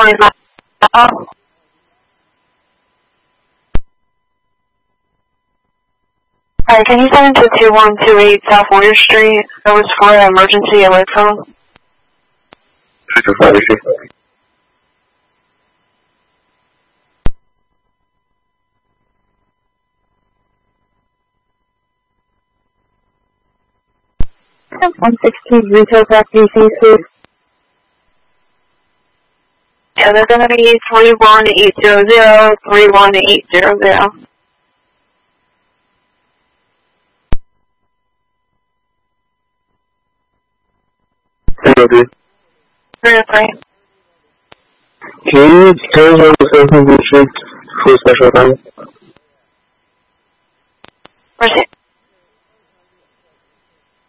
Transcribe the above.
25. Alright, can you send it to 2128 South Warrior Street? That was for an emergency alert phone. 605 issue. Have 116 retail back DC, please. Yeah, they're going to be 31800, 31800. Okay. 303. Can you tell us the same position for special time? Where's it?